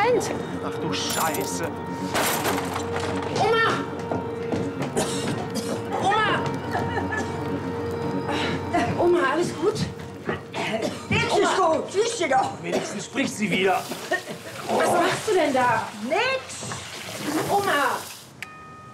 Moment! Ach du Scheiße! Oma! Oma! Oma, alles gut? Nichts ist gut, siehst du doch. Wenigstens spricht sie wieder. Was machst du denn da? Nix. Oma!